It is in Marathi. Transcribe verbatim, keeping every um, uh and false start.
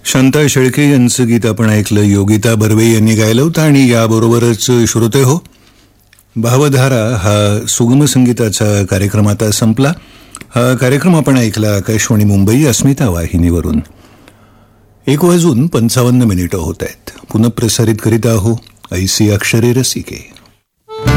शांता शेळके यांचं गीत आपण ऐकलं. योगिता बर्वे यांनी गायलं होतं. आणि याबरोबरच श्रोते हो, भावधारा हा सुगम संगीताचा कार्यक्रम आता संपला. हा कार्यक्रम आपण ऐकला आकाशवाणी मुंबई अस्मिता वाहिनीवरून. एक वाजून पंचावन्न मिनिटं होत आहेत. पुनःप्रसारित करीत आहो ऐसी अक्षरे रसिके.